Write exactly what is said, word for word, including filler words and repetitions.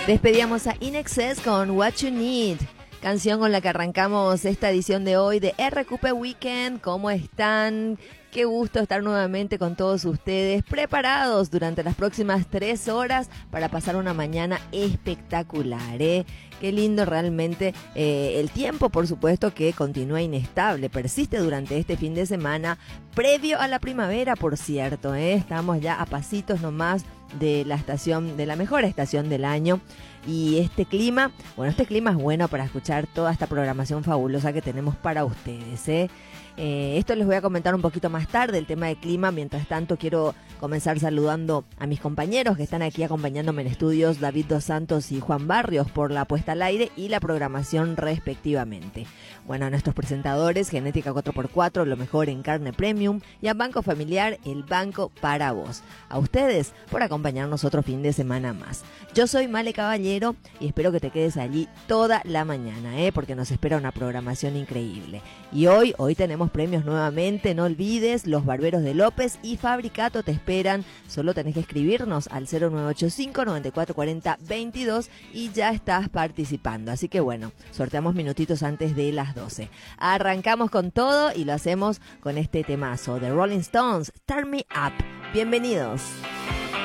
Despedíamos a In Excess con What You Need, canción con la que arrancamos esta edición de hoy de R Q P Weekend. ¿Cómo están? Qué gusto estar nuevamente con todos ustedes, preparados durante las próximas tres horas para pasar una mañana espectacular, ¿eh? Qué lindo realmente eh, el tiempo, por supuesto, que continúa inestable, persiste durante este fin de semana, previo a la primavera, por cierto, ¿eh? Estamos ya a pasitos nomás de la estación, de la mejor estación del año. Y este clima, bueno, este clima es bueno para escuchar toda esta programación fabulosa que tenemos para ustedes, ¿eh? Eh, esto les voy a comentar un poquito más tarde, el tema de clima. Mientras tanto, quiero comenzar saludando a mis compañeros que están aquí acompañándome en estudios, David Dos Santos y Juan Barrios, por la puesta al aire y la programación respectivamente. Bueno, a nuestros presentadores, Genética cuatro por cuatro, lo mejor en carne premium, y a Banco Familiar, el banco para vos. A ustedes por acompañarnos otro fin de semana más. Yo soy Male Caballero y espero que te quedes allí toda la mañana, ¿eh? Porque nos espera una programación increíble. Y hoy, hoy tenemos premios nuevamente, no olvides, los Barberos de López y Fabricato te esperan. Solo tenés que escribirnos al cero nueve ocho cinco, nueve cuatro cuatro cero, veintidós y ya estás participando. Así que bueno, sorteamos minutitos antes de las doce. Arrancamos con todo y lo hacemos con este temazo de Rolling Stones, Turn Me Up. Bienvenidos.